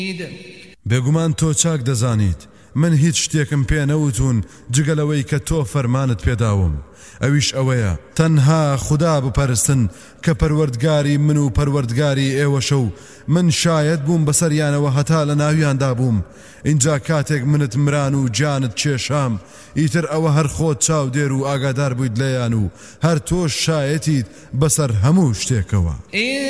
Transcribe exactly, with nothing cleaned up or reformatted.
بێگومان تۆ چاک دەزانیت من هیچ شتێکم پێ نەوتون جگەلەوەی کە تۆ فەرمانت پێداوم ئەویش ئەوەیە تەنها خوددا بپەرستن کە پەروەردگاری من و پەروەردگاری ئێوەشە و من شاید بووم بەسەریانەوە هەتا لە ناویاندا بووم اینجا کاتێک منت مران و جانت کێشام ئیتر ئەوە هەر خۆت چاو دێر و ئاگادار بوویت لەیان و هەر تۆش شایەتیت بەسەر هەموو شتێکەوە